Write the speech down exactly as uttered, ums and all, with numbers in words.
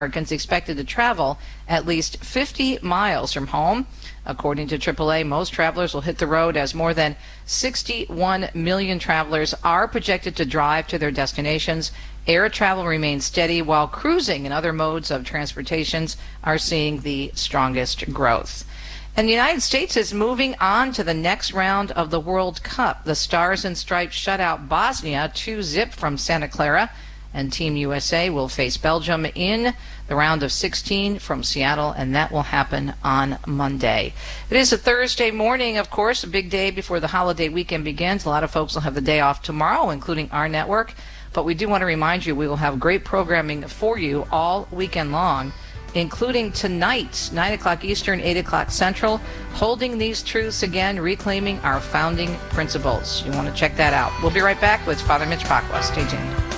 Americans expected to travel at least fifty miles from home. According to triple A, most travelers will hit the road as more than sixty-one million travelers are projected to drive to their destinations. Air travel remains steady, while cruising and other modes of transportations are seeing the strongest growth. And the United States is moving on to the next round of the World Cup. The Stars and Stripes shut out Bosnia two zip from Santa Clara, and Team U S A will face Belgium in the round of sixteen from Seattle, and that will happen on Monday. It is a Thursday morning, of course, a big day before the holiday weekend begins. A lot of folks will have the day off tomorrow, including our network, but we do want to remind you we will have great programming for you all weekend long, including tonight, nine o'clock Eastern, eight o'clock Central, holding these truths again, reclaiming our founding principles. You want to check that out. We'll be right back with Father Mitch Pacwa. Stay tuned.